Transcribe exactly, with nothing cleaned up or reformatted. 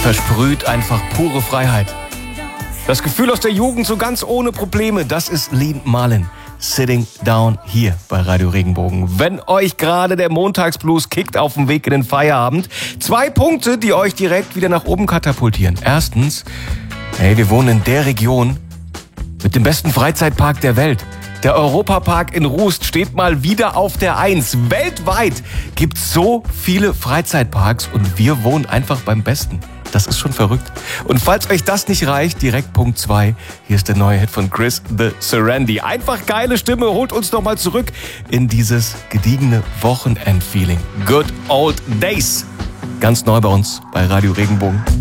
versprüht einfach pure Freiheit. Das Gefühl aus der Jugend so ganz ohne Probleme, das ist Lean Marlin. Sitting Down hier bei Radio Regenbogen. Wenn euch gerade der Montagsblues kickt auf dem Weg in den Feierabend, zwei Punkte, die euch direkt wieder nach oben katapultieren. Erstens, hey, wir wohnen in der Region mit dem besten Freizeitpark der Welt. Der Europapark in Rust steht mal wieder auf der Eins. Weltweit gibt's so viele Freizeitparks und wir wohnen einfach beim Besten. Das ist schon verrückt. Und falls euch das nicht reicht, direkt Punkt zwei. Hier ist der neue Hit von Chris The Serenity. Einfach geile Stimme, holt uns doch mal zurück in dieses gediegene Wochenend-Feeling. Good Old Days. Ganz neu bei uns bei Radio Regenbogen.